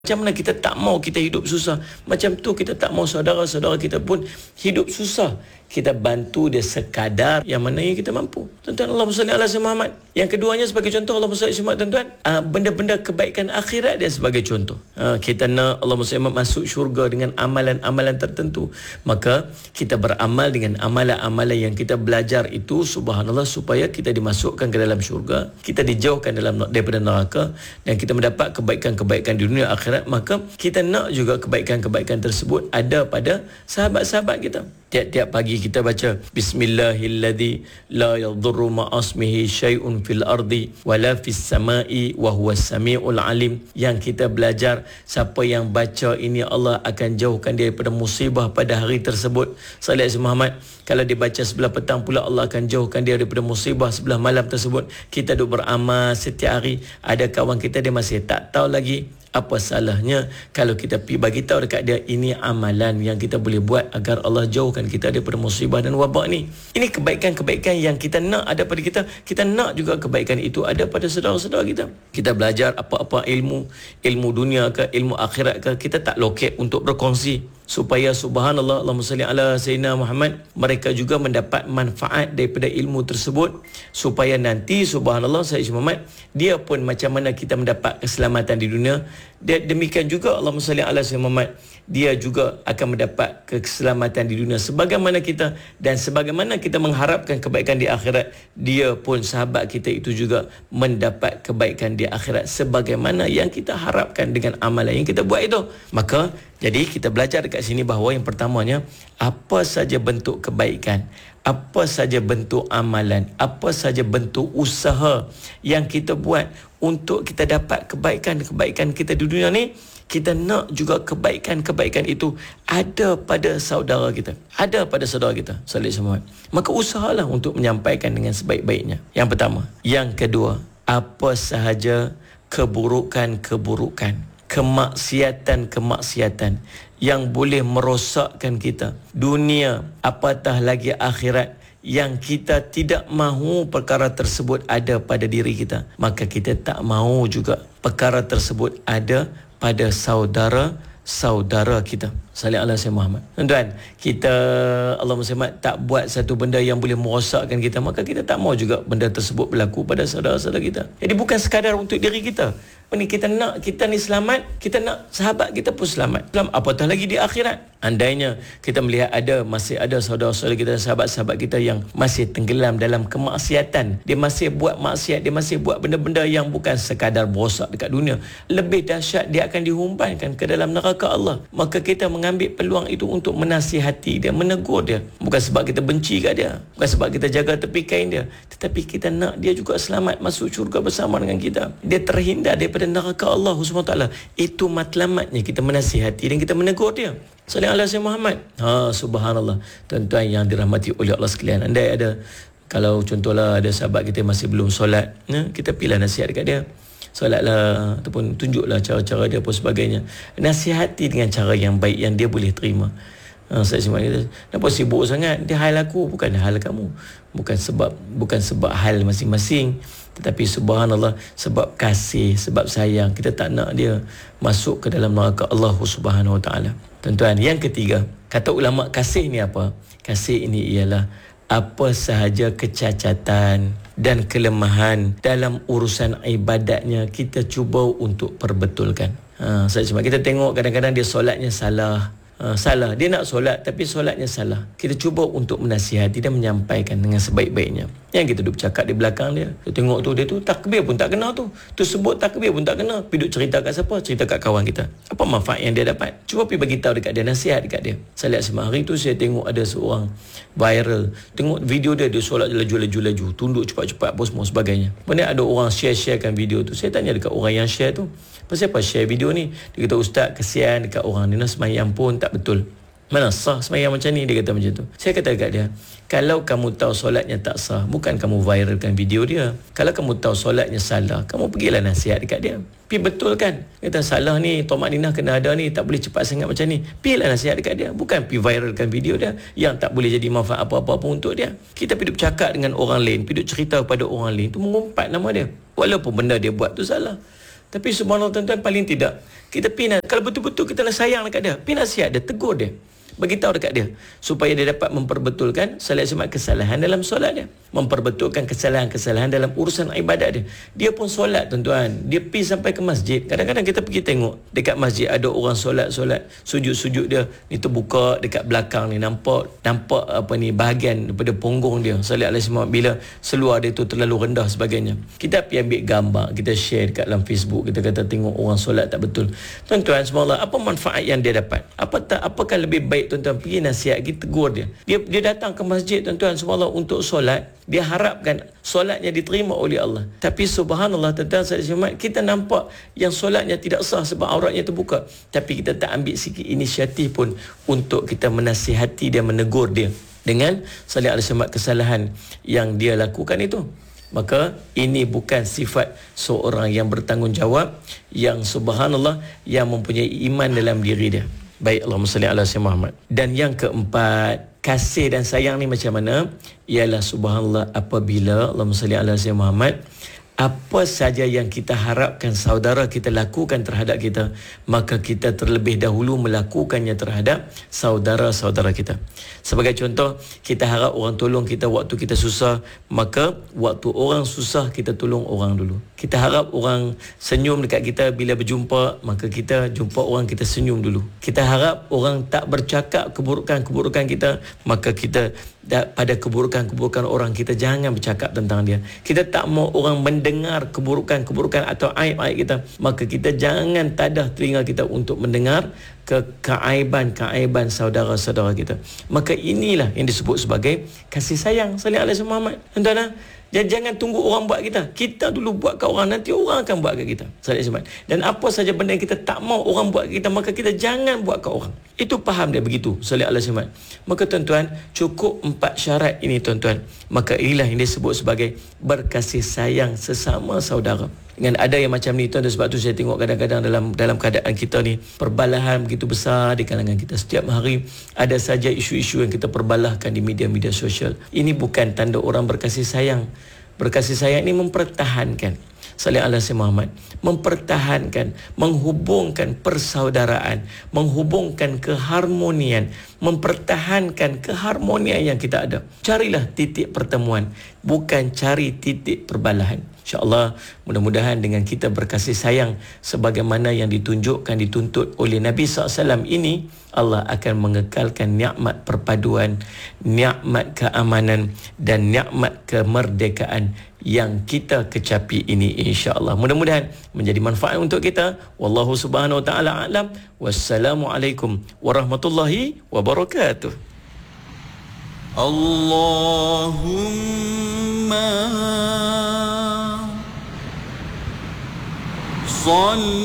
Macam mana kita tak mau kita hidup susah, macam tu kita tak mau saudara-saudara kita pun hidup susah. Kita bantu dia sekadar yang mana yang kita mampu. Tuan-tuan, Allahumma salli ala sayyidina Muhammad. Yang keduanya sebagai contoh, Allahumma salli ala tuan-tuan, benda-benda kebaikan akhirat dia sebagai contoh. Kita nak Allahumma salli masuk syurga dengan amalan-amalan tertentu. Maka kita beramal dengan amalan-amalan yang kita belajar itu, subhanallah, supaya kita dimasukkan ke dalam syurga, kita dijauhkan daripada neraka, dan kita mendapat kebaikan-kebaikan di dunia akhirat. Maka kita nak juga kebaikan-kebaikan tersebut ada pada sahabat-sahabat kita. Tiap-tiap pagi kita baca Bismillahilladzi la yadurru ma'asmihi syai'un fil ardi wala fis sama'i wa huwas samiul alim. Yang kita belajar, siapa yang baca ini Allah akan jauhkan dia daripada musibah pada hari tersebut. Sallallahu alaihi Muhammad. Kalau dibaca sebelah petang pula, Allah akan jauhkan dia daripada musibah sebelah malam tersebut. Kita duk beramal setiap hari. Ada kawan kita dia masih tak tahu lagi. Apa salahnya kalau kita pergi bagi tahu dekat dia, ini amalan yang kita boleh buat agar Allah jauhkan kita daripada musibah dan wabak ni. Ini kebaikan-kebaikan yang kita nak ada pada kita. Kita nak juga kebaikan itu ada pada saudara-saudara kita. Kita belajar apa-apa ilmu dunia ke ilmu akhirat ke, kita tak lokek untuk berkongsi, supaya subhanallah, Allahumma salli ala sayyidina Muhammad, mereka juga mendapat manfaat daripada ilmu tersebut, supaya nanti subhanallah Sayyidina Muhammad, dia pun macam mana kita mendapat keselamatan di dunia, dia demikian juga Allahumma salli ala sayyidina Muhammad, dia juga akan mendapat keselamatan di dunia sebagaimana kita, dan sebagaimana kita mengharapkan kebaikan di akhirat, dia pun sahabat kita itu juga mendapat kebaikan di akhirat sebagaimana yang kita harapkan dengan amalan yang kita buat itu. Maka jadi kita belajar dekat sini bahawa yang pertamanya, apa saja bentuk kebaikan, apa saja bentuk amalan, apa saja bentuk usaha yang kita buat untuk kita dapat kebaikan-kebaikan kita di dunia ni, kita nak juga kebaikan-kebaikan itu ada pada saudara kita, ada pada saudara kita. Sallallahu alaihi wasallam. Maka usahalah untuk menyampaikan dengan sebaik-baiknya. Yang pertama. Yang kedua, apa sahaja keburukan-keburukan, kemaksiatan-kemaksiatan yang boleh merosakkan kita, dunia apatah lagi akhirat, yang kita tidak mahu perkara tersebut ada pada diri kita, maka kita tak mahu juga perkara tersebut ada pada saudara kita. Sallallahu alaihi Muhammad. Tuan-tuan, kita Allahumma salli tak buat satu benda yang boleh merosakkan kita, maka kita tak mahu juga benda tersebut berlaku pada saudara-saudara kita. Jadi bukan sekadar untuk diri kita. Ini kita nak kita ni selamat, kita nak sahabat kita pun selamat. Apatah lagi di akhirat. Andainya kita melihat masih ada saudara-saudara kita, sahabat-sahabat kita yang masih tenggelam dalam kemaksiatan, dia masih buat maksiat, dia masih buat benda-benda yang bukan sekadar merosak dekat dunia, lebih dahsyat, dia akan dihumpankan ke dalam neraka Allah. Maka kita mengambil peluang itu untuk menasihati dia, menegur dia. Bukan sebab kita benci kat dia, bukan sebab kita jaga tepi kain dia, tetapi kita nak dia juga selamat masuk syurga bersama dengan kita. Dia terhindar daripada neraka Allah SWT. Itu matlamatnya kita menasihati dan kita menegur dia. Sallallahu alaihi Muhammad. Subhanallah. Tuan-tuan yang dirahmati oleh Allah sekalian, andai ada, kalau contohlah ada sahabat kita masih belum solat, kita pilih nasihat dekat dia. Solatlah, ataupun tunjuklah cara-cara dia apa sebagainya. Nasihati dengan cara yang baik yang dia boleh terima. Saya cuma kata, kenapa sibuk sangat? Dia hal aku, bukan hal kamu. Bukan sebab hal masing-masing, tetapi subhanallah, sebab kasih, sebab sayang. Kita tak nak dia masuk ke dalam neraka Allah Subhanahu Wa Taala. Tuan-tuan, yang ketiga, kata ulama, kasih ni apa? Kasih ini ialah apa sahaja kecacatan dan kelemahan dalam urusan ibadatnya, kita cuba untuk perbetulkan. Saya cuma kita tengok kadang-kadang dia solatnya salah. Salah, dia nak solat tapi solatnya salah. Kita cuba untuk menasihati dan menyampaikan dengan sebaik-baiknya. Yang kita duduk cakap di belakang dia, kita tengok tu, dia tu takbir pun tak kena tu sebut takbir pun tak kena. Pergi duduk cerita kat siapa? Cerita kat kawan kita. Apa manfaat yang dia dapat? Cuba pergi bagi tahu dekat dia, nasihat dekat dia. Saya lihat hari tu saya tengok ada seorang viral, tengok video dia solat laju-laju, tunduk cepat-cepat apa semua sebagainya. Kemudian ada orang share-sharekan video tu. Saya tanya dekat orang yang share tu, pasal apa share video ni? Dia kata, ustaz, kesian dekat orang ni, semayang pun tak betul. Mana sah semayang macam ni? Dia kata macam tu. Saya kata dekat dia, kalau kamu tahu solatnya tak sah, bukan kamu viralkan video dia. Kalau kamu tahu solatnya salah, kamu pergilah nasihat dekat dia. Pergi betulkan. Kata salah ni, Tomak Ninah kena ada ni, tak boleh cepat sangat macam ni. Pergilah nasihat dekat dia. Bukan pergi viralkan video dia yang tak boleh jadi manfaat apa-apa pun untuk dia. Kita pergi bercakap dengan orang lain, pergi cerita kepada orang lain, tu mengumpat nama dia. Walaupun benda dia buat tu salah. Tapi subhanallah tuan-tuan, paling tidak kita kalau betul-betul kita nak sayang dekat dia, nasihat dia, tegur dia, beritahu dekat dia supaya dia dapat memperbetulkan kesalahan dalam solat dia, memperbetulkan kesalahan-kesalahan dalam urusan ibadat dia. Dia pun solat tuan-tuan, dia pergi sampai ke masjid. Kadang-kadang kita pergi tengok dekat masjid ada orang solat sujud-sujud dia ni terbuka dekat belakang ni, nampak bahagian daripada punggung dia. Sallallahu alaihi wasallam, bila seluar dia tu terlalu rendah sebagainya. Kita pergi ambil gambar, kita share dekat dalam Facebook, kita kata tengok orang solat tak betul. Tuan-tuan, subhanallah, apa manfaat yang dia dapat? Apakah lebih baik tuan-tuan pergi nasihat, kita tegur dia. Dia datang ke masjid tuan-tuan, subhanallah, untuk solat. Dia harapkan solatnya diterima oleh Allah. Tapi subhanallah tuan-tuan, kita nampak yang solatnya tidak sah sebab auratnya terbuka. Tapi kita tak ambil sikit inisiatif pun untuk kita menasihati dia, menegur dia dengan salih alaihi wasallam kesalahan yang dia lakukan itu. Maka ini bukan sifat seorang yang bertanggungjawab, yang subhanallah, yang mempunyai iman dalam diri dia. Baik, Allahumma salli ala sayyidina Muhammad. Dan yang keempat, kasih dan sayang ni macam mana? Ialah subhanallah, apabila Allahumma salli ala sayyidina Muhammad, apa saja yang kita harapkan saudara kita lakukan terhadap kita, maka kita terlebih dahulu melakukannya terhadap saudara-saudara kita. Sebagai contoh, kita harap orang tolong kita waktu kita susah, maka waktu orang susah kita tolong orang dulu. Kita harap orang senyum dekat kita bila berjumpa, maka kita jumpa orang, kita senyum dulu. Kita harap orang tak bercakap keburukan-keburukan kita, maka kita pada keburukan-keburukan orang kita jangan bercakap tentang dia. Kita tak mau orang mendengar keburukan-keburukan atau aib-aib kita, maka kita jangan tadah telinga kita untuk mendengar keaiban-keaiban saudara-saudara kita. Maka inilah yang disebut sebagai kasih sayang sallallahu alaihi Muhammad. Tuan-tuan, jangan tunggu orang buat kita dulu buat kat orang, nanti orang akan buat kat kita. Sallallahu alaihi. Dan apa saja benda yang kita tak mau orang buat kat kita, maka kita jangan buat kat orang. Itu faham dia begitu sallallahu alaihi. Maka tuan-tuan, cukup 4 syarat ini tuan-tuan. Maka inilah yang disebut sebagai berkasih sayang sesama saudara. Dengan ada yang macam ni tuan-tuan, sebab tu saya tengok kadang-kadang dalam keadaan kita ni perbalahan begitu besar di kalangan kita. Setiap hari ada saja isu-isu yang kita perbalahkan di media-media sosial. Ini bukan tanda orang berkasih sayang. Berkasih sayang ini mempertahankan sallallahu alaihi Muhammad, mempertahankan, menghubungkan persaudaraan, menghubungkan keharmonian, mempertahankan keharmonian yang kita ada. Carilah titik pertemuan, bukan cari titik perbalahan. InsyaAllah, mudah-mudahan dengan kita berkasih sayang sebagaimana yang ditunjukkan, dituntut oleh Nabi SAW ini, Allah akan mengekalkan nikmat perpaduan, nikmat keamanan dan nikmat kemerdekaan yang kita kecapi ini, insya-Allah. Mudah-mudahan menjadi manfaat untuk kita. Wallahu subhanahu wa ta'ala a'lam. Wassalamualaikum warahmatullahi wabarakatuh. Allahumma salli